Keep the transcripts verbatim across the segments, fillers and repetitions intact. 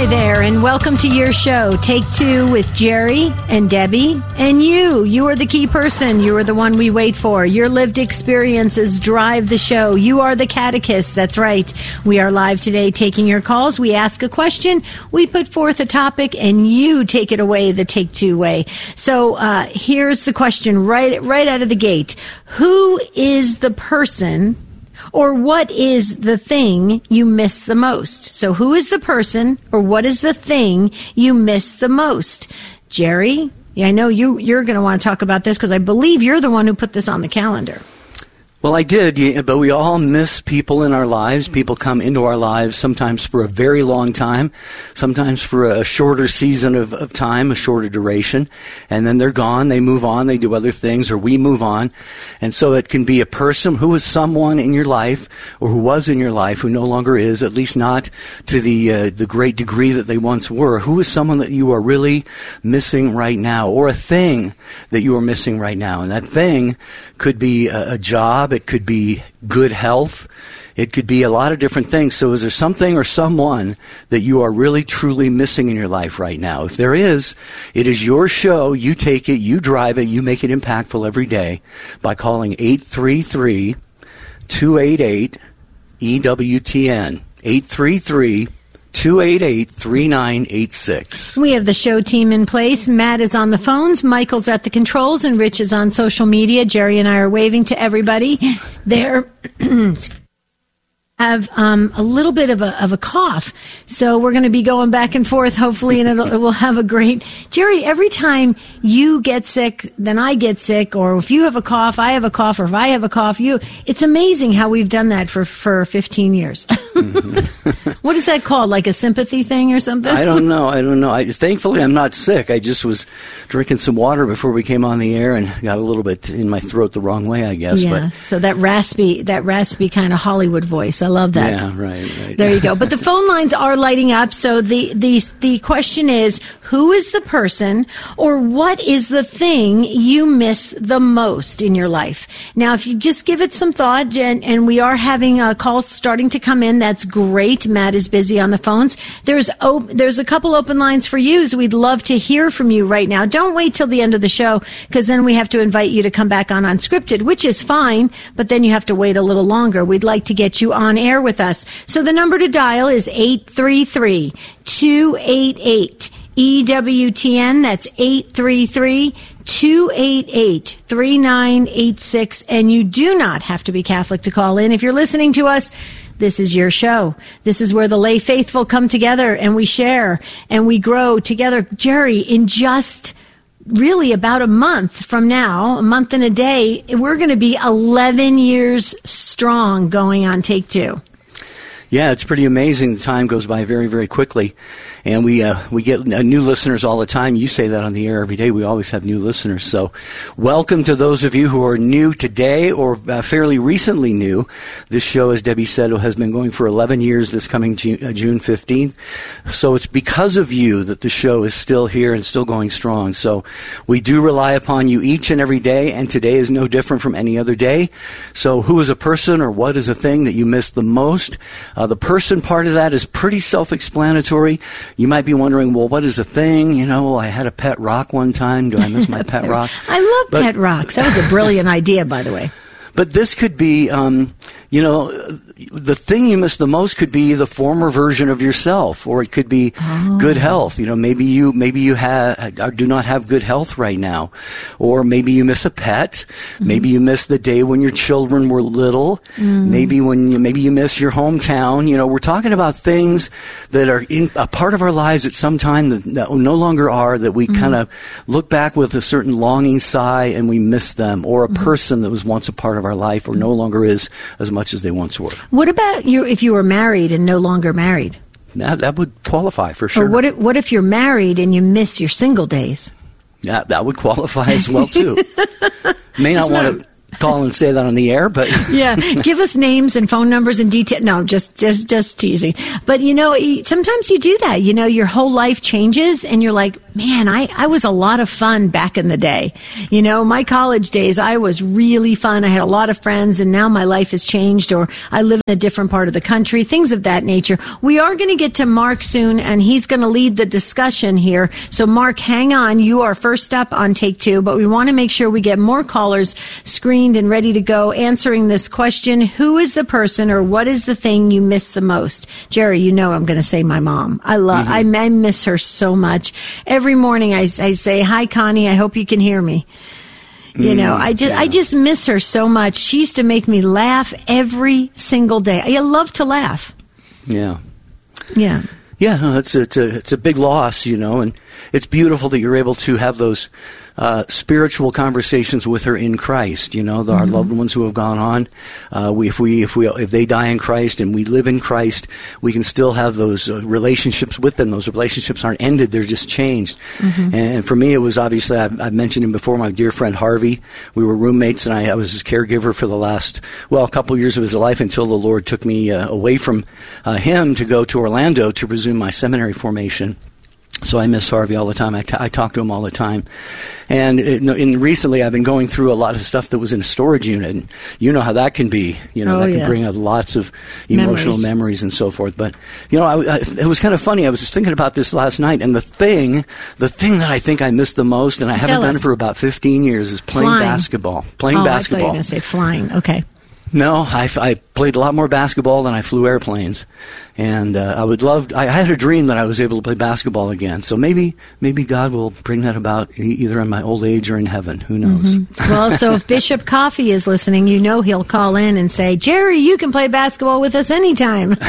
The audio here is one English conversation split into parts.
there, and welcome to your show, Take Two with Jerry and Debbie and you. You are the key person. You are the one we wait for. Your lived experiences drive the show. You are the catechist. That's right. We are live today taking your calls. We ask a question, we put forth a topic, and you take it away the Take Two way. So uh, here's the question right, right out of the gate. Who is the person or what is the thing you miss the most? So who is the person or what is the thing you miss the most? Jerry, yeah, I know you, you're going to want to talk about this because I believe you're the one who put this on the calendar. Well, I did, yeah, but we all miss people in our lives. People come into our lives sometimes for a very long time, sometimes for a shorter season of, of time, a shorter duration, and then they're gone, they move on, they do other things, or we move on. And so it can be a person who is someone in your life, or who was in your life, who no longer is, at least not to the uh, the great degree that they once were. Who is someone that you are really missing right now, or a thing that you are missing right now? And that thing could be a, a job. It could be good health. It could be a lot of different things. So is there something or someone that you are really, truly missing in your life right now? If there is, it is your show. You take it, you drive it, you make it impactful every day by calling eight three three, two eight eight, E W T N. eight three three, two eight eight, three nine eight six. We have the show team in place. Matt is on the phones, Michael's at the controls, and Rich is on social media. Jerry and I are waving to everybody. They're have um, a little bit of a of a cough, so we're going to be going back and forth, hopefully, and it'll, we'll have a great... Jerry, every time you get sick, then I get sick, or if you have a cough, I have a cough, or if I have a cough, you... It's amazing how we've done that for, for fifteen years. Mm-hmm. What is that called? Like a sympathy thing or something? I don't know. I don't know. I, thankfully, I'm not sick. I just was drinking some water before we came on the air and got a little bit in my throat the wrong way, I guess. Yeah, but, so that raspy, that raspy kind of Hollywood voice. I love that. Yeah, right, right. There you go. But the phone lines are lighting up. So the, the, the question is, who is the person or what is the thing you miss the most in your life? Now, if you just give it some thought, and, and we are having uh, calls starting to come in, that's great. Matt is busy on the phones. There's op- there's a couple open lines for you, so we'd love to hear from you right now. Don't wait till the end of the show, because then we have to invite you to come back on Unscripted, which is fine, but then you have to wait a little longer. We'd like to get you on air with us. So the number to dial is eight three three, two eight eight, E W T N. That's eight three three, two eight eight, three nine eight six. And you do not have to be Catholic to call in. If you're listening to us, this is your show. This is where the lay faithful come together and we share and we grow together. Jerry, in just really about a month from now, a month and a day, we're going to be eleven years strong going on Take Two. Yeah, it's pretty amazing. The time goes by very, very quickly. And we uh, we get new listeners all the time. You say that on the air every day. We always have new listeners. So welcome to those of you who are new today or uh, fairly recently new. This show, as Debbie said, has been going for eleven years this coming June, uh, June fifteenth. So it's because of you that the show is still here and still going strong. So we do rely upon you each and every day, and today is no different from any other day. So who is a person or what is a thing that you miss the most? Uh, the person part of that is pretty self-explanatory. You might be wondering, well, what is a thing? You know, I had a pet rock one time. Do I miss my pet rock? I love but, pet rocks. That was a brilliant idea, by the way. But this could be, um, you know, the thing you miss the most could be the former version of yourself, or it could be oh. good health. You know, maybe you maybe you have do not have good health right now, or maybe you miss a pet. Mm-hmm. Maybe you miss the day when your children were little. Mm. Maybe when you, maybe you miss your hometown. You know, we're talking about things that are in a part of our lives at some time that, that no longer are. That we mm-hmm. kind of look back with a certain longing sigh and we miss them, or a mm-hmm. person that was once a part of our life or no longer is as much as they once were. What about you if you were married and no longer married? That, that would qualify for sure. Or what if, what if you're married and you miss your single days? Yeah, that would qualify as well too. May Just not want to call and say that on the air, but yeah, give us names and phone numbers and detail. No, just, just, just teasing. But you know, sometimes you do that. You know, your whole life changes and you're like, man, I, I was a lot of fun back in the day. You know, my college days, I was really fun. I had a lot of friends and now my life has changed, or I live in a different part of the country, things of that nature. We are going to get to Mark soon and he's going to lead the discussion here. So Mark, hang on. You are first up on Take Two, but we want to make sure we get more callers screened and ready to go answering this question. Who is the person or what is the thing you miss the most? Jerry, you know I'm going to say my mom. I love, mm-hmm. I, I miss her so much. Every morning I, I say, hi, Connie, I hope you can hear me. You know, I just, yeah. I just miss her so much. She used to make me laugh every single day. I love to laugh. Yeah. Yeah. Yeah, no, it's a, it's a it's a big loss, you know, and it's beautiful that you're able to have those uh, spiritual conversations with her in Christ. You know, the, mm-hmm. our loved ones who have gone on. Uh, we, if we if we if they die in Christ and we live in Christ, we can still have those uh, relationships with them. Those relationships aren't ended; they're just changed. Mm-hmm. And for me, it was obviously I've, I've mentioned him before. My dear friend Harvey. We were roommates, and I, I was his caregiver for the last well, a couple of years of his life until the Lord took me uh, away from uh, him to go to Orlando to resume my seminary formation. So I miss Harvey all the time. I, t- I talk to him all the time. And, it, and recently I've been going through a lot of stuff that was in a storage unit. And you know how that can be. You know, oh, that can yeah. bring up lots of emotional memories. memories and so forth. But, you know, I, I, it was kind of funny. I was just thinking about this last night. And the thing, the thing that I think I miss the most, and I haven't Tell done us. it for about fifteen years, is playing Flying. basketball. Playing oh, basketball. I thought you were going to say flying. Okay. No, I, I played a lot more basketball than I flew airplanes, and uh, I would love. I had a dream that I was able to play basketball again. So maybe, maybe God will bring that about either in my old age or in heaven. Who knows? Mm-hmm. Well, so if Bishop Coffee is listening, you know he'll call in and say, "Jerry, you can play basketball with us anytime."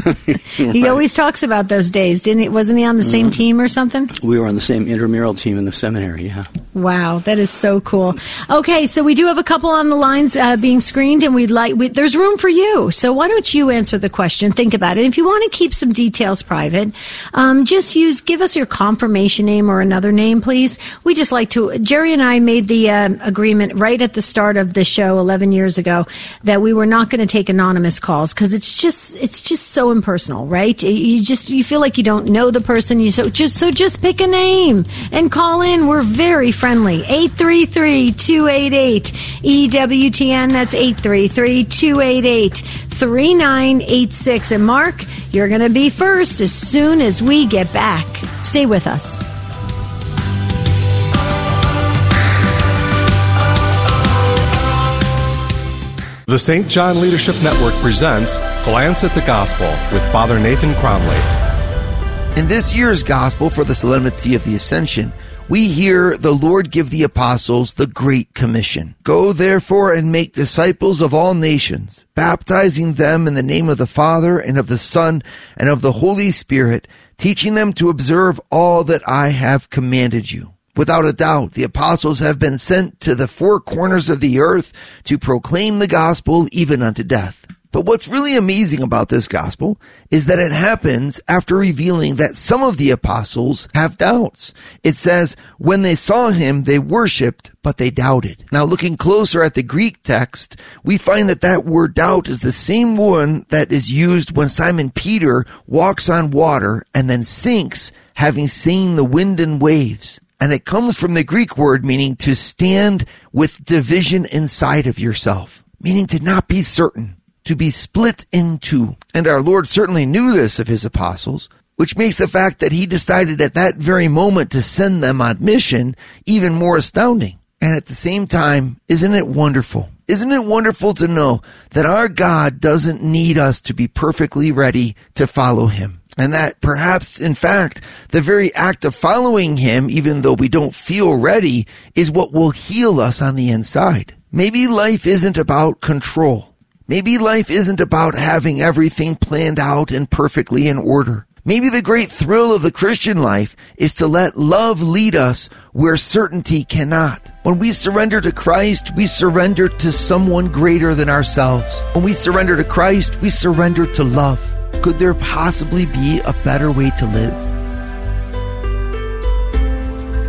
He right. always talks about those days, didn't he? Wasn't he on the mm-hmm. same team or something? We were on the same intramural team in the seminary. Yeah. Wow, that is so cool. Okay, so we do have a couple on the lines uh, being screened, and we'd like we, there's room for you. So why don't you answer the question? Think about it. If you want to keep some details private, um, just use give us your confirmation name or another name, please. We just like to. Jerry and I made the uh, agreement right at the start of the show eleven years ago that we were not going to take anonymous calls because it's just it's just so impersonal, right? You just you feel like you don't know the person. You so just so just pick a name and call in. We're very friendly. eight three three, two eight eight, E W T N. That's eight three three, two eight eight, three nine eight six. And Mark, you're going to be first as soon as we get back. Stay with us. The Saint John Leadership Network presents Glance at the Gospel with Father Nathan Cromley. In this year's Gospel for the Solemnity of the Ascension, we hear the Lord give the apostles the Great Commission. Go therefore and make disciples of all nations, baptizing them in the name of the Father and of the Son and of the Holy Spirit, teaching them to observe all that I have commanded you. Without a doubt, the apostles have been sent to the four corners of the earth to proclaim the gospel even unto death. But what's really amazing about this gospel is that it happens after revealing that some of the apostles have doubts. It says, when they saw him, they worshipped, but they doubted. Now, looking closer at the Greek text, we find that that word doubt is the same one that is used when Simon Peter walks on water and then sinks, having seen the wind and waves. And it comes from the Greek word meaning to stand with division inside of yourself, meaning to not be certain, to be split in two. And our Lord certainly knew this of his apostles, which makes the fact that he decided at that very moment to send them on mission even more astounding. And at the same time, isn't it wonderful? Isn't it wonderful to know that our God doesn't need us to be perfectly ready to follow him? And that perhaps, in fact, the very act of following him, even though we don't feel ready, is what will heal us on the inside. Maybe life isn't about control. Maybe life isn't about having everything planned out and perfectly in order. Maybe the great thrill of the Christian life is to let love lead us where certainty cannot. When we surrender to Christ, we surrender to someone greater than ourselves. When we surrender to Christ, we surrender to love. Could there possibly be a better way to live?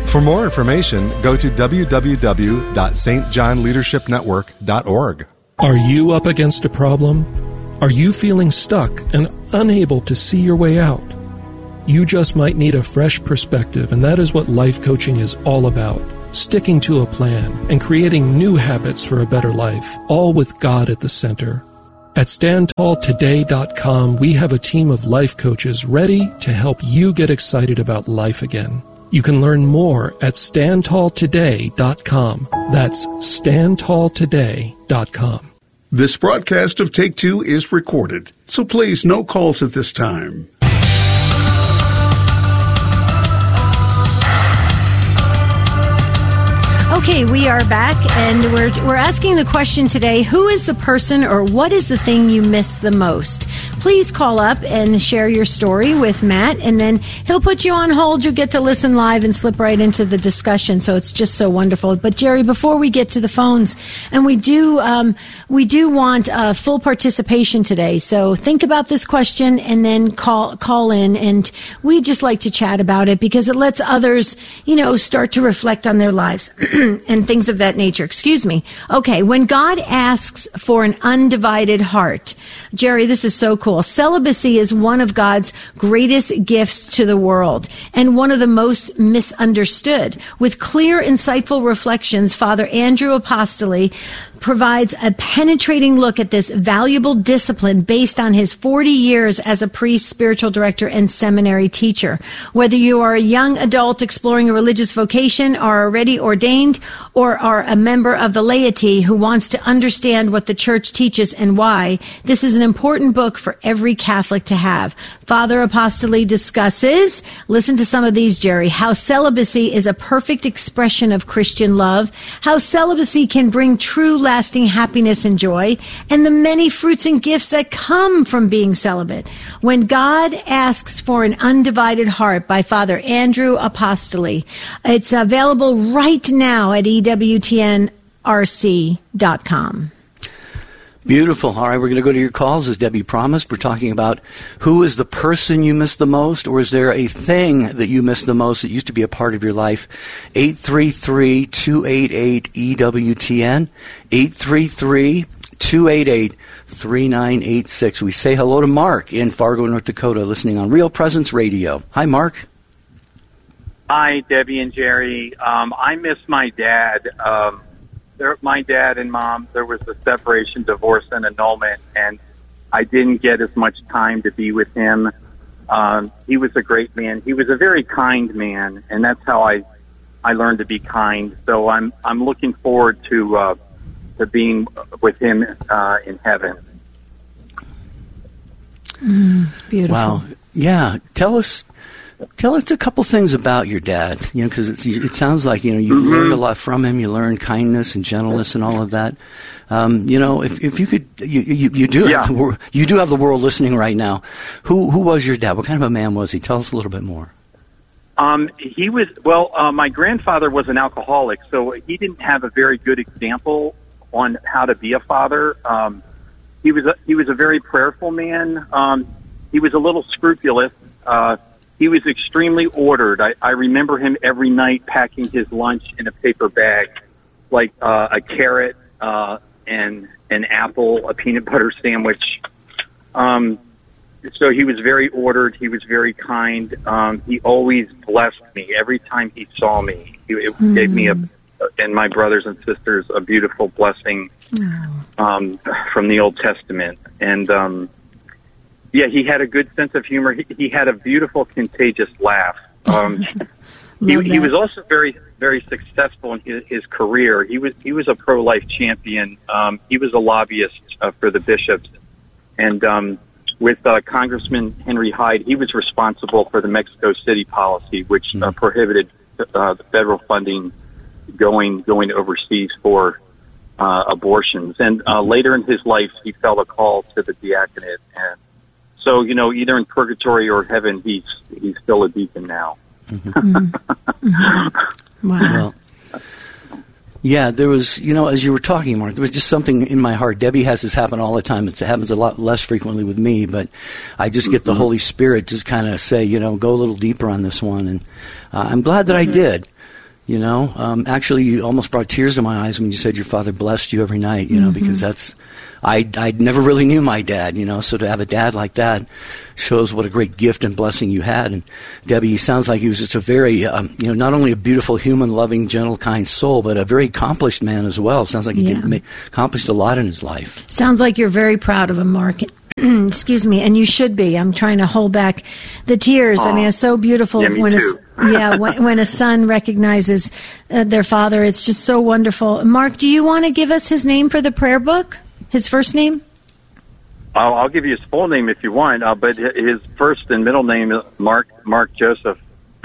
For more information, go to w w w dot s t john leadership network dot org. Are you up against a problem? Are you feeling stuck and unable to see your way out? You just might need a fresh perspective, and that is what life coaching is all about. Sticking to a plan and creating new habits for a better life, all with God at the center. At stand tall today dot com, we have a team of life coaches ready to help you get excited about life again. You can learn more at stand tall today dot com. That's stand tall today dot com. This broadcast of Take Two is recorded, so please no calls at this time. Okay, we are back, and we're we're asking the question today, who is the person or what is the thing you miss the most? Please call up and share your story with Matt, and then he'll put you on hold. You'll get to listen live and slip right into the discussion, so it's just so wonderful. But, Jerry, before we get to the phones, and we do um, we do want uh, full participation today, so think about this question and then call call in, and we just like to chat about it because it lets others, you know, start to reflect on their lives. And things of that nature. Excuse me. Okay, when God asks for an undivided heart, Jerry, this is so cool. Celibacy is one of God's greatest gifts to the world and one of the most misunderstood. With clear, insightful reflections, Father Andrew Apostoli provides a penetrating look at this valuable discipline based on his forty years as a priest, spiritual director, and seminary teacher. Whether you are a young adult exploring a religious vocation, are already ordained, or are a member of the laity who wants to understand what the church teaches and why, this is an important book for every Catholic to have. Father Apostoli discusses, listen to some of these, Jerry, how celibacy is a perfect expression of Christian love, how celibacy can bring true lasting happiness and joy, and the many fruits and gifts that come from being celibate. When God asks for an undivided heart by Father Andrew Apostoli. It's available right now at E W T N R C dot com. Beautiful. All right, we're going to go to your calls. As Debbie promised, we're talking about who is the person you miss the most, or is there a thing that you miss the most that used to be a part of your life? eight three three, two eight eight, E W T N, eight three three, two eight eight, three nine eight six. We say hello to Mark in Fargo, North Dakota, listening on Real Presence Radio. Hi, Mark. Hi, Debbie and Jerry. Um, I miss my dad. Um, there, my dad and mom, there was a separation, divorce, and annulment, and I didn't get as much time to be with him. Um, he was a great man. He was a very kind man, and that's how I, I learned to be kind. So I'm I'm looking forward to uh, to being with him uh, in heaven. Mm, beautiful. Wow. Yeah. Tell us. Tell us a couple things about your dad, you know, because it sounds like, you know, you mm-hmm. learned a lot from him. You learned kindness and gentleness and all of that. Um, you know, if if you could, you you, you do yeah. have the world, you do have the world listening right now. Who who was your dad? What kind of a man was he? Tell us a little bit more. Um, he was well. Uh, my grandfather was an alcoholic, so he didn't have a very good example on how to be a father. Um, he was a, he was a very prayerful man. Um, he was a little scrupulous. Uh, He was extremely ordered. I, I remember him every night packing his lunch in a paper bag, like uh, a carrot uh, and an apple, a peanut butter sandwich. Um, so he was very ordered. He was very kind. Um, he always blessed me every time he saw me. He it mm. gave me a, and my brothers and sisters a beautiful blessing um, from the Old Testament. And um, yeah, he had a good sense of humor. He, he had a beautiful, contagious laugh. Um, he, he was also very, very successful in his, his career. He was he was a pro-life champion. Um, he was a lobbyist uh, for the bishops, and um, with uh, Congressman Henry Hyde, he was responsible for the Mexico City policy, which uh, prohibited uh, the federal funding going going overseas for uh, abortions. And uh, later in his life, he felt a call to the diaconate, and so, you know, either in purgatory or heaven, he's he's still a deacon now. Mm-hmm. mm-hmm. Wow. Well, yeah, there was, you know, as you were talking, Mark, there was just something in my heart. Debbie has this happen all the time. It happens a lot less frequently with me, but I just get the Holy Spirit just kind of say, you know, go a little deeper on this one. And uh, I'm glad that I did. You know, um, actually, you almost brought tears to my eyes when you said your father blessed you every night, you know, mm-hmm. because that's, I, I never really knew my dad, you know, so to have a dad like that shows what a great gift and blessing you had. And Debbie, he sounds like he was just a very, um, you know, not only a beautiful, human, loving, gentle, kind soul, but a very accomplished man as well. Sounds like he yeah. did ma- accomplished a lot in his life. Sounds like you're very proud of him, Mark. Excuse me, and you should be. I'm trying to hold back the tears. Aww. I mean, it's so beautiful yeah, when a, yeah, when, when a son recognizes uh, their father. It's just so wonderful. Mark, do you want to give us his name for the prayer book? His first name? I'll, I'll give you his full name if you want, uh, but his first and middle name is Mark Mark Joseph.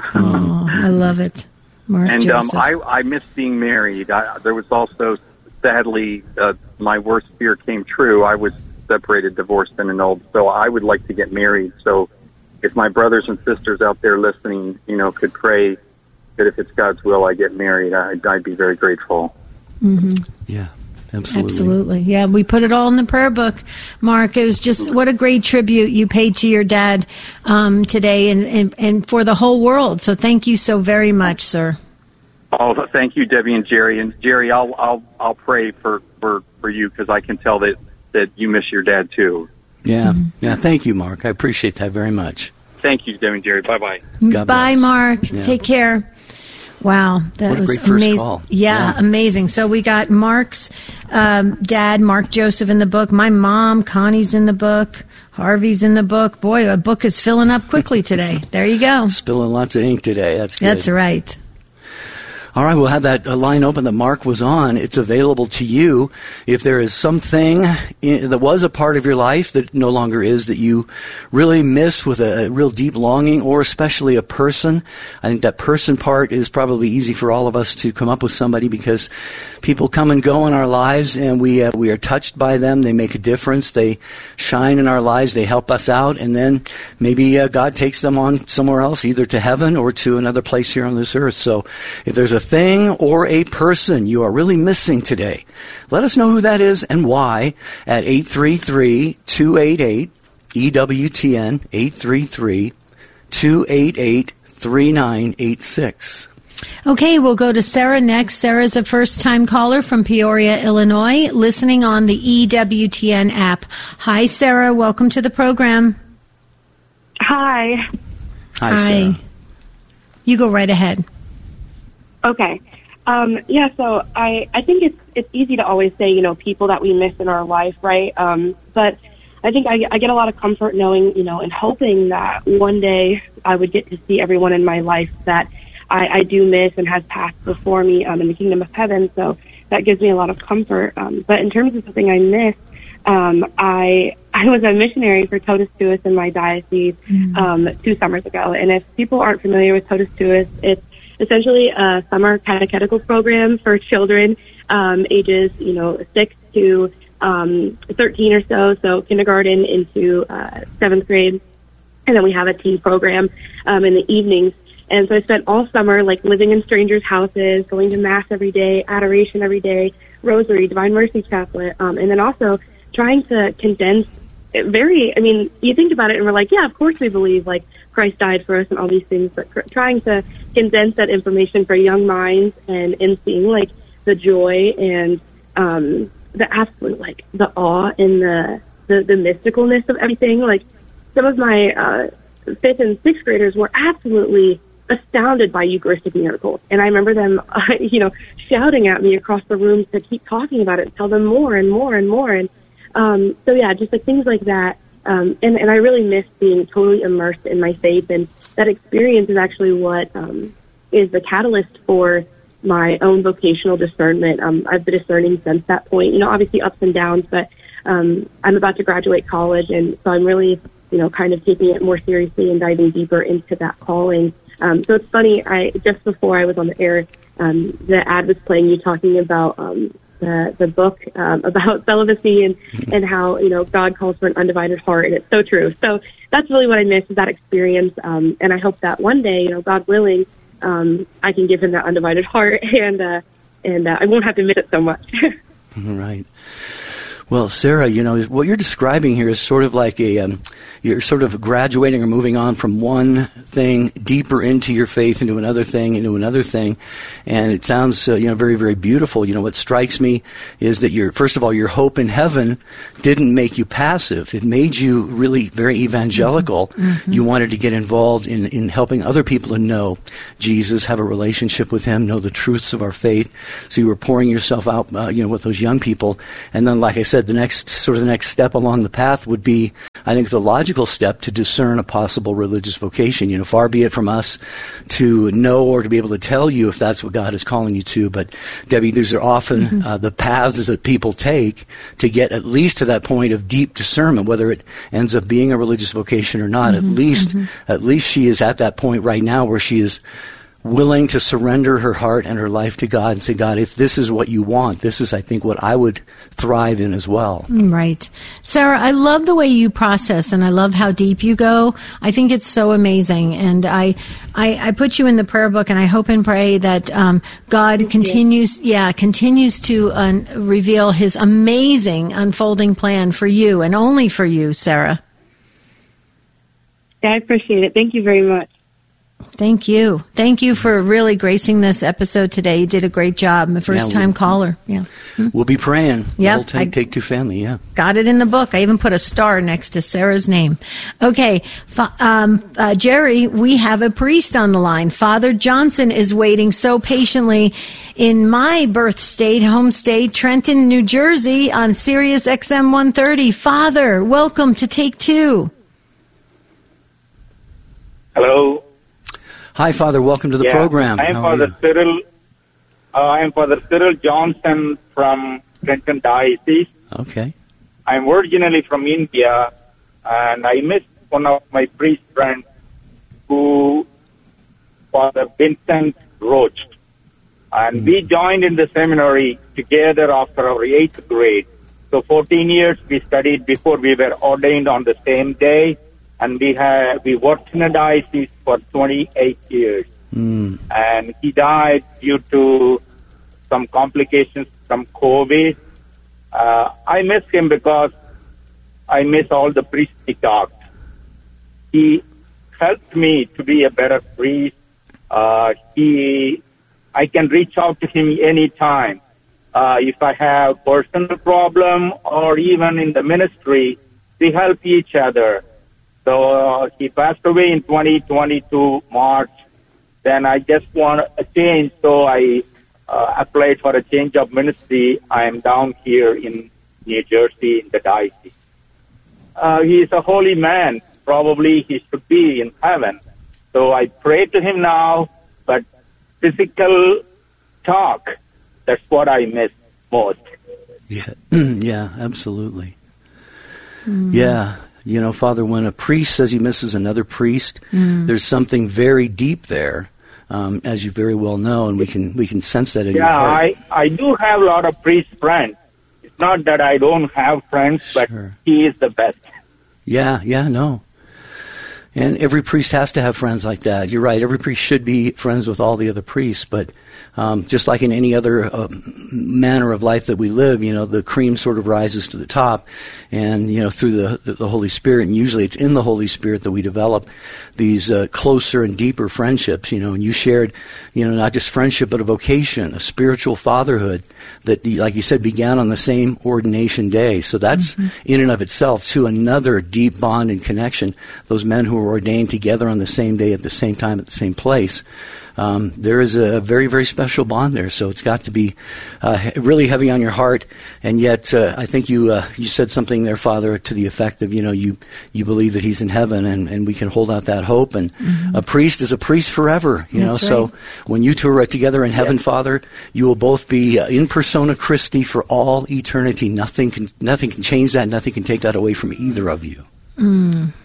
Oh, I love it, Mark and, Joseph. And um, I I miss being married. I, there was also, sadly, uh, my worst fear came true. I was separated, divorced, and annulled. So I would like to get married. So if my brothers and sisters out there listening, you know, could pray that if it's God's will, I get married, I'd, I'd be very grateful. Mm-hmm. Yeah, absolutely. Absolutely. Yeah, we put it all in the prayer book, Mark. It was just what a great tribute you paid to your dad um, today and, and, and for the whole world. So thank you so very much, sir. Oh, thank you, Debbie and Jerry. And Jerry, I'll I'll I'll pray for, for, for you because I can tell that that you miss your dad, too. Yeah. Mm-hmm. Yeah. Thank you, Mark. I appreciate that very much. Thank you, Debbie and Jerry. Bye-bye. God Bye, bless. Mark. Yeah. Take care. Wow. That what a was great first amazing. Call. Yeah, yeah, amazing. So we got Mark's um, dad, Mark Joseph, in the book. My mom, Connie's in the book. Harvey's in the book. Boy, a book is filling up quickly today. There you go. Spilling lots of ink today. That's good. That's right. All right, we'll have that uh, line open that Mark was on. It's available to you. If there is something in, that was a part of your life that no longer is, that you really miss with a, a real deep longing, or especially a person, I think that person part is probably easy for all of us to come up with somebody, because people come and go in our lives, and we uh, we are touched by them. They make a difference. They shine in our lives. They help us out, and then maybe uh, God takes them on somewhere else, either to heaven or to another place here on this earth. So if there's a thing or a person you are really missing today, let us know who that is and why at eight three three, two eight eight, E W T N, eight three three, two eight eight, three nine eight six. Okay, we'll go to Sarah next. Sarah's a first-time caller from Peoria, Illinois, listening on the E W T N app. Hi, Sarah. Welcome to the program. Hi. Hi, Hi. Sarah. You go right ahead. Okay. Um, yeah, so I, I think it's it's easy to always say, you know, people that we miss in our life, right? Um, but I think I, I get a lot of comfort knowing, you know, and hoping that one day I would get to see everyone in my life that I, I do miss and has passed before me um, in the kingdom of heaven. So that gives me a lot of comfort. Um, but in terms of something I miss, um, I I was a missionary for Totus Tuus in my diocese mm-hmm. um, two summers ago. And if people aren't familiar with Totus Tuus, it's essentially a summer catechetical program for children um, ages, you know, six to um, thirteen or so, so kindergarten into uh, seventh grade. And then we have a teen program um, in the evenings. And so I spent all summer, like, living in strangers' houses, going to Mass every day, adoration every day, rosary, Divine Mercy Chaplet, um, and then also trying to condense very, I mean, you think about it and we're like, yeah, of course we believe, like, Christ died for us and all these things, but cr- trying to condense that information for young minds and, and seeing, like, the joy and um, the absolute, like, the awe and the, the, the mysticalness of everything. Like, some of my uh, fifth and sixth graders were absolutely astounded by Eucharistic miracles. And I remember them, uh, you know, shouting at me across the room to keep talking about it and tell them more and more and more. And um, so, yeah, just like things like that. Um, and, and I really miss being totally immersed in my faith. And that experience is actually what um, is the catalyst for my own vocational discernment. Um, I've been discerning since that point, you know, obviously ups and downs, but um, I'm about to graduate college. And so I'm really, you know, kind of taking it more seriously and diving deeper into that calling. Um, so it's funny, I just before I was on the air, um, the ad was playing you talking about um, the the book um, about celibacy and, and how, you know, God calls for an undivided heart, and it's so true. So that's really what I miss, is that experience, um, and I hope that one day, you know, God willing, um, I can give him that undivided heart, and uh, and uh, I won't have to miss it so much. Right. Well, Sarah, you know, what you're describing here is sort of like a, um, you're sort of graduating or moving on from one thing deeper into your faith, into another thing, into another thing. And it sounds, uh, you know, very, very beautiful. You know, what strikes me is that your, first of all, your hope in heaven didn't make you passive. It made you really very evangelical. Mm-hmm. You wanted to get involved in, in helping other people to know Jesus, have a relationship with him, know the truths of our faith. So you were pouring yourself out, uh, you know, with those young people. And then, like I said, the next sort of the next step along the path would be, I think, the logical step to discern a possible religious vocation. You know, far be it from us to know or to be able to tell you if that's what God is calling you to. But Debbie, these are often mm-hmm. uh, the paths that people take to get at least to that point of deep discernment, whether it ends up being a religious vocation or not. Mm-hmm. At least, mm-hmm. at least she is at that point right now where she is willing to surrender her heart and her life to God and say, God, if this is what you want, this is, I think, what I would thrive in as well. Right. Sarah, I love the way you process, and I love how deep you go. I think it's so amazing. And I I, I put you in the prayer book, and I hope and pray that um, God Thank continues, you. yeah, continues to uh, reveal his amazing unfolding plan for you, and only for you, Sarah. Yeah, I appreciate it. Thank you very much. Thank you. Thank you for really gracing this episode today. You did a great job. I'm a first-time yeah, caller. Yeah. Hmm? We'll be praying. Yeah. We'll take, take Two family, yeah. Got it in the book. I even put a star next to Sarah's name. Okay. Um, uh, Jerry, we have a priest on the line. Father Johnson is waiting so patiently in my birth state, home state, Trenton, New Jersey, on Sirius X M one thirty. Father, welcome to Take Two. Hello. Hi, Father. Welcome to the yeah, program. I am How Father Cyril. Uh, I am Father Cyril Johnson from Trenton Diocese. Okay. I am originally from India, and I missed one of my priest friends, who Father Vincent Roach, and mm. we joined in the seminary together after our eighth grade. So fourteen years we studied before we were ordained on the same day. And we had we worked in a diocese for twenty-eight years, mm. and he died due to some complications from COVID. Uh, I miss him because I miss all the priestly talk. He helped me to be a better priest. Uh, he, I can reach out to him anytime uh, if I have personal problem or even in the ministry. We help each other. So uh, he passed away in twenty twenty-two, March. Then I just want a change, so I uh, applied for a change of ministry. I am down here in New Jersey in the diocese. Uh, he is a holy man. Probably he should be in heaven. So I pray to him now, but physical talk, that's what I miss most. Yeah, yeah, absolutely. Mm. Yeah. You know, Father, when a priest says he misses another priest, mm. there's something very deep there, um, as you very well know, and we can we can sense that in yeah, your heart. Yeah, I, I do have a lot of priest friends. It's not that I don't have friends, but sure. he is the best. Yeah, yeah, no. And every priest has to have friends like that. You're right. Every priest should be friends with all the other priests. But um, just like in any other uh, manner of life that we live, you know, the cream sort of rises to the top. And, you know, through the, the, the Holy Spirit, and usually it's in the Holy Spirit that we develop these uh, closer and deeper friendships, you know. And you shared, you know, not just friendship, but a vocation, a spiritual fatherhood that, like you said, began on the same ordination day. So that's mm-hmm. in and of itself, too, another deep bond and connection. Those men who were ordained together on the same day at the same time at the same place. Um, there is a very, very special bond there. So it's got to be uh, really heavy on your heart. And yet, uh, I think you uh, you said something there, Father, to the effect of, you know, you, you believe that he's in heaven, and, and we can hold out that hope. And mm-hmm. a priest is a priest forever, you That's know. Right. So when you two are together in heaven, yes. Father, you will both be uh, in persona Christi for all eternity. Nothing can nothing can change that. Nothing can take that away from either of you. Mm.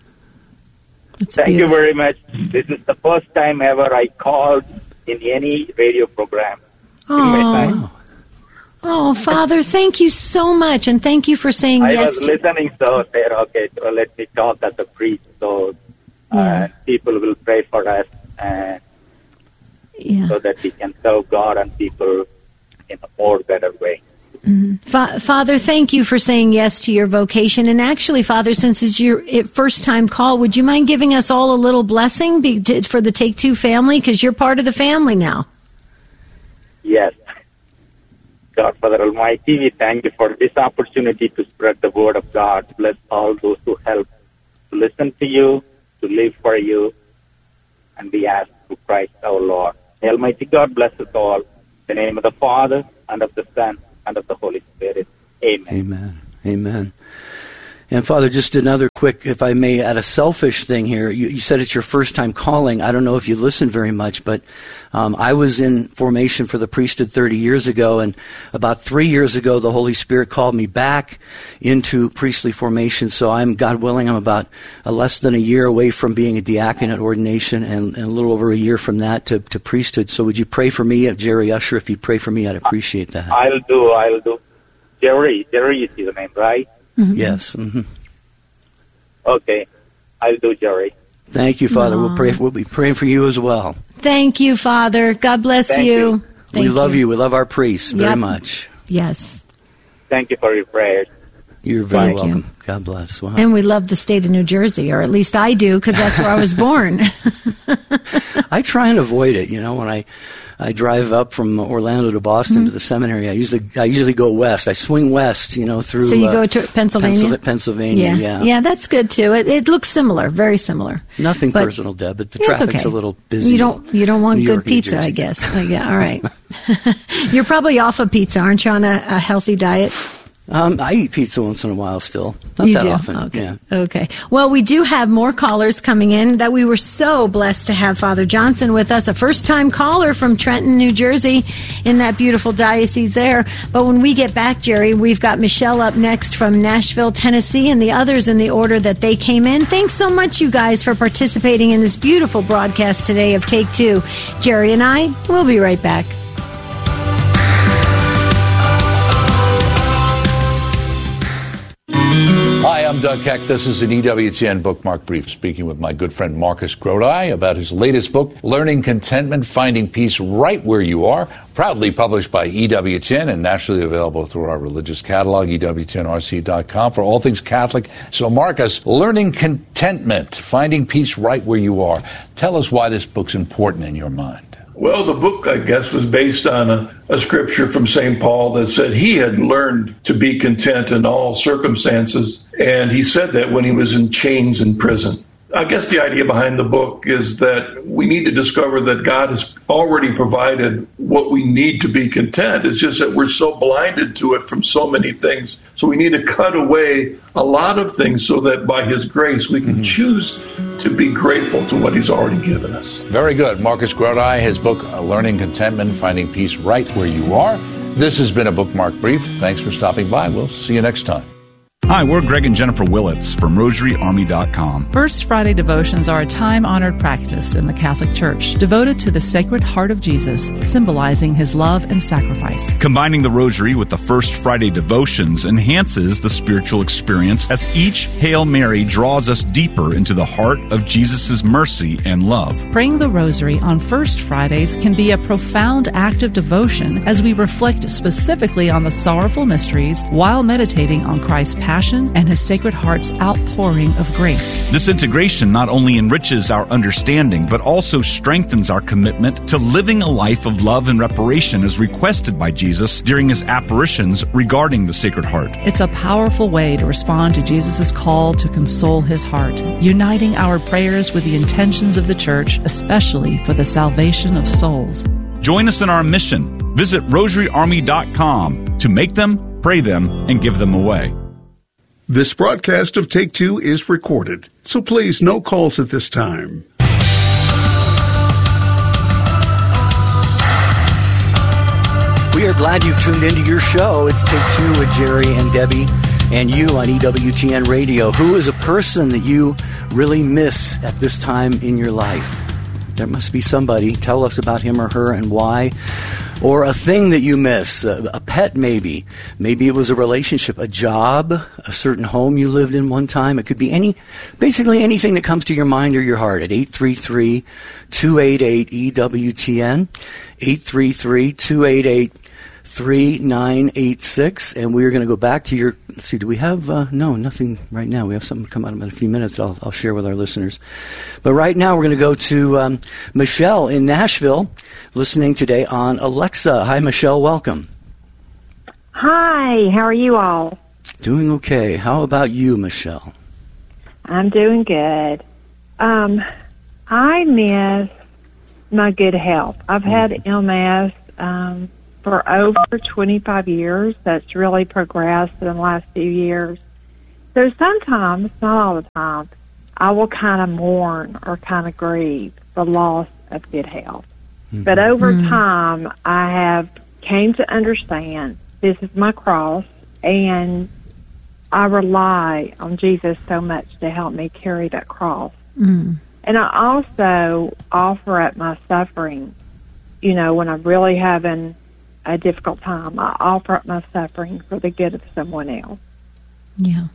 That's Thank beautiful. you very much. This is the first time ever I called in any radio program. Oh, oh, Father, thank you so much, and thank you for saying I yes. I was listening, so I said, okay, so let me talk as a priest, so uh, yeah. people will pray for us, and yeah. so that we can serve God and people in a more better way. Mm-hmm. Fa- Father, thank you for saying yes to your vocation. And actually, Father, since it's your first-time call, would you mind giving us all a little blessing be- to, for the Take Two family? Because you're part of the family now. Yes. God, Father Almighty, we thank you for this opportunity to spread the word of God. Bless all those who help to listen to you, to live for you, and we ask through Christ our Lord. May Almighty God bless us all. In the name of the Father, and of the Son, and of the Holy Spirit. Amen. Amen. Amen. And Father, just another quick, if I may add a selfish thing here. You, you said it's your first time calling. I don't know if you listened very much, but um, I was in formation for the priesthood thirty years ago, and about three years ago, the Holy Spirit called me back into priestly formation. So I'm, God willing, I'm about uh, less than a year away from being a diaconate ordination, and, and a little over a year from that to, to priesthood. So would you pray for me, Jerry Usher? If you pray for me, I'd appreciate that. I'll do, I'll do. Jerry, Jerry is your name, right? Mm-hmm. Yes. Mm-hmm. Okay, I'll do, Jerry. Thank you, Father. Aww. We'll pray. We'll be praying for you as well. Thank you, Father. God bless Thank you. you. Thank we love you. you. We love our priests very yep. much. Yes. Thank you for your prayers. You're very Thank welcome. You. God bless. Wow. And we love the state of New Jersey, or at least I do, because that's where I was born. I try and avoid it. You know, when I, I drive up from Orlando to Boston mm-hmm. to the seminary, I usually I usually go west. I swing west, you know, through. So you uh, go to Pennsylvania? Pennsylvania, Pennsylvania yeah. yeah. Yeah, that's good too. It, it looks similar, very similar. Nothing but personal, Deb, but the yeah, traffic's okay. a little busy. You don't you don't want New good York, pizza, I guess. Like, yeah, all right. You're probably off of pizza, aren't you, on a, a healthy diet? Um, I eat pizza once in a while still. Not you that do? often. Okay. Yeah. Okay. Well, we do have more callers coming in that we were so blessed to have Father Johnson with us, a first-time caller from Trenton, New Jersey, in that beautiful diocese there. But when we get back, Jerry, we've got Michelle up next from Nashville, Tennessee, and the others in the order that they came in. Thanks so much, you guys, for participating in this beautiful broadcast today of Take Two. Jerry and I will be right back. Hi, I'm Doug Keck. This is an E W T N Bookmark Brief, speaking with my good friend Marcus Grodi about his latest book, Learning Contentment, Finding Peace Right Where You Are, proudly published by E W T N and nationally available through our religious catalog, E W T N R C dot com, for all things Catholic. So, Marcus, Learning Contentment, Finding Peace Right Where You Are. Tell us why this book's important in your mind. Well, the book, I guess, was based on a, a scripture from Saint Paul that said he had learned to be content in all circumstances. And he said that when he was in chains in prison. I guess the idea behind the book is that we need to discover that God has already provided what we need to be content. It's just that we're so blinded to it from so many things. So we need to cut away a lot of things so that by His grace we can mm-hmm. choose to be grateful to what He's already given us. Very good. Marcus Grodi, his book, Learning Contentment, Finding Peace Right Where You Are. This has been a Bookmark Brief. Thanks for stopping by. We'll see you next time. Hi, we're Greg and Jennifer Willits from Rosary Army dot com. First Friday devotions are a time-honored practice in the Catholic Church devoted to the Sacred Heart of Jesus, symbolizing His love and sacrifice. Combining the Rosary with the First Friday devotions enhances the spiritual experience as each Hail Mary draws us deeper into the heart of Jesus' mercy and love. Praying the Rosary on First Fridays can be a profound act of devotion as we reflect specifically on the sorrowful mysteries while meditating on Christ's passion and His Sacred Heart's outpouring of grace. This integration not only enriches our understanding, but also strengthens our commitment to living a life of love and reparation as requested by Jesus during His apparitions regarding the Sacred Heart. It's a powerful way to respond to Jesus' call to console His heart, uniting our prayers with the intentions of the Church, especially for the salvation of souls. Join us in our mission. Visit Rosary Army dot com to make them, pray them, and give them away. This broadcast of Take Two is recorded, so please, no calls at this time. We are glad you've tuned into your show. It's Take Two with Jerry and Debbie and you on E W T N Radio. Who is a person that you really miss at this time in your life? There must be somebody. Tell us about him or her and why. Or a thing that you miss, a, a pet maybe. Maybe it was a relationship, a job, a certain home you lived in one time. It could be any, basically anything that comes to your mind or your heart at eight three three, two eight eight, E W T N, eight three three, two eight eight, three nine eight six. And we're going to go back to your, let's see, do we have, uh, no, nothing right now. We have something come out in a few minutes I'll, I'll share with our listeners. But right now we're going to go to um, Michelle in Nashville, listening today on Alexa. Hi, Michelle. Welcome. Hi. How are you all? Doing okay. How about you, Michelle? I'm doing good. Um, I miss my good health. I've had M S um, for over twenty-five years. That's really progressed in the last few years. So sometimes, not all the time, I will kind of mourn or kind of grieve the loss of good health. Mm-hmm. But over mm-hmm. time, I have came to understand this is my cross, and I rely on Jesus so much to help me carry that cross. Mm. And I also offer up my suffering. You know, when I'm really having a difficult time, I offer up my suffering for the good of someone else. Yeah.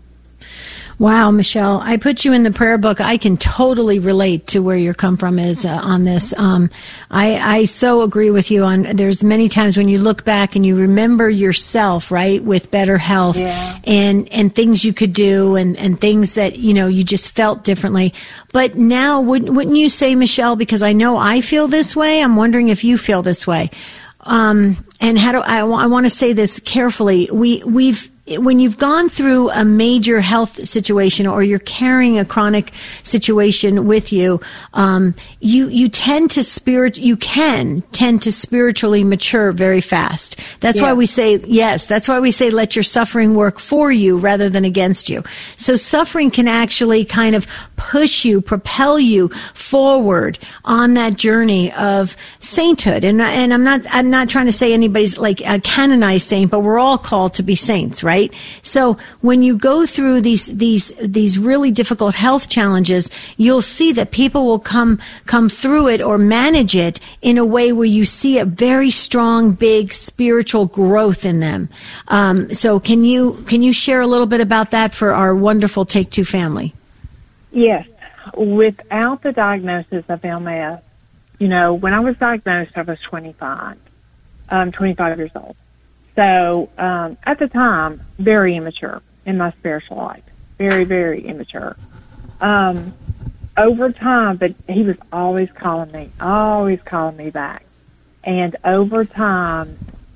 Wow, Michelle, I put you in the prayer book. I can totally relate to where your come from is uh, on this. Um, I, I so agree with you on, there's many times when you look back and you remember yourself, right, with better health yeah. and, and things you could do and, and things that, you know, you just felt differently. But now, wouldn't, wouldn't you say, Michelle, because I know I feel this way, I'm wondering if you feel this way. Um, and how do I, I want to say this carefully. We, we've, when you've gone through a major health situation or you're carrying a chronic situation with you, um, you, you tend to spirit, you can tend to spiritually mature very fast. That's yeah. why we say, yes, that's why we say let your suffering work for you rather than against you. So suffering can actually kind of push you, propel you forward on that journey of sainthood. And, and I'm not, I'm not trying to say anybody's like a canonized saint, but we're all called to be saints, right? So when you go through these these these really difficult health challenges, you'll see that people will come come through it or manage it in a way where you see a very strong, big spiritual growth in them. Um, so can you can you share a little bit about that for our wonderful Take Two family? Yes. Without the diagnosis of M S, you know, when I was diagnosed, I was twenty-five, um, twenty-five years old. So um, at the time, very immature in my spiritual life, very, very immature. Um, over time, but he was always calling me, always calling me back. And over time,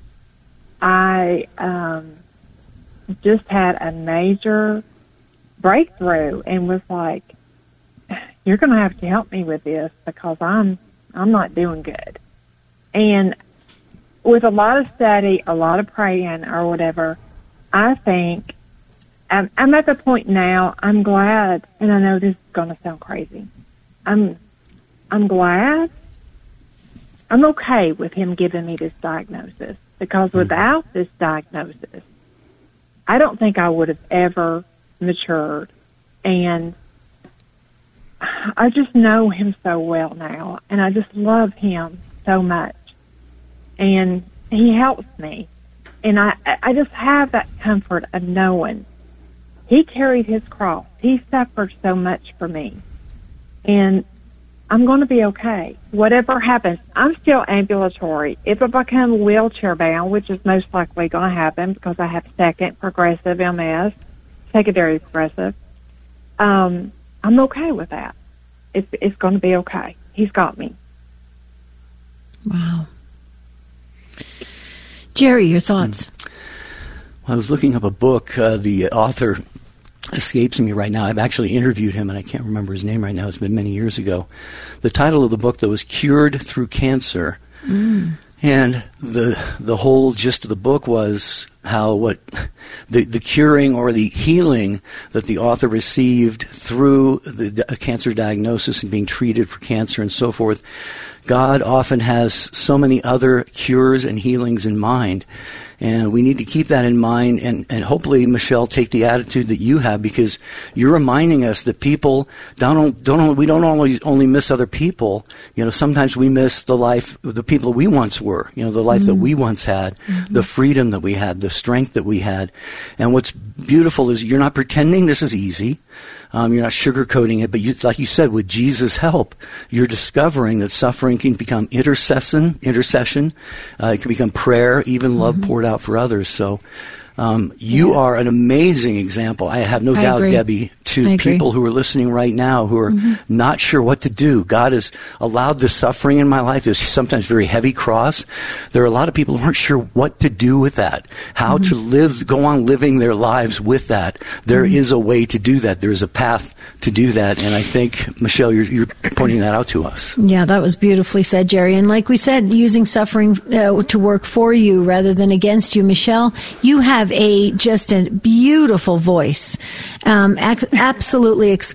I um, just had a major breakthrough and was like, you're going to have to help me with this because I'm I'm not doing good. And with a lot of study, a lot of praying or whatever, I think I'm, I'm at the point now, I'm glad, and I know this is going to sound crazy. I'm, I'm glad. I'm okay with him giving me this diagnosis because without this diagnosis, I don't think I would have ever matured. And I just know him so well now, and I just love him so much. And he helps me. And I, I just have that comfort of knowing he carried his cross. He suffered so much for me. And I'm going to be okay. Whatever happens, I'm still ambulatory. If I become wheelchair bound, which is most likely going to happen because I have second progressive M S, secondary progressive, um, I'm okay with that. It's, it's going to be okay. He's got me. Wow. Jerry, your thoughts? Well, I was looking up a book. Uh, the author escapes me right now. I've actually interviewed him, and I can't remember his name right now. It's been many years ago. The title of the book, though, was Cured Through Cancer. Mm. And the the whole gist of the book was how what the the curing or the healing that the author received through the a cancer diagnosis and being treated for cancer and so forth. God often has so many other cures and healings in mind. And we need to keep that in mind and, and hopefully, Michelle, take the attitude that you have because you're reminding us that people don't, don't, we don't only, only miss other people. You know, sometimes we miss the life of the people we once were, you know, the life mm-hmm. that we once had, mm-hmm. the freedom that we had, the, strength that we had. And what's beautiful is you're not pretending this is easy. Um, you're not sugarcoating it, but you, like you said, with Jesus' help, you're discovering that suffering can become intercession, intercession. Uh, it can become prayer, even love mm-hmm. poured out for others. So um, you yeah. are an amazing example. I have no I doubt, agree. Debbie, to people who are listening right now who are mm-hmm. not sure what to do. God has allowed this suffering in my life, this sometimes very heavy cross. There are a lot of people who aren't sure what to do with that, how mm-hmm. to live, go on living their lives with that. There mm-hmm. is a way to do that. There is a path to do that. And I think, Michelle, you're, you're pointing that out to us. Yeah, that was beautifully said, Jerry. And like we said, using suffering uh, to work for you rather than against you. Michelle, you have a just a beautiful voice. Um, ac- absolutely exquisite.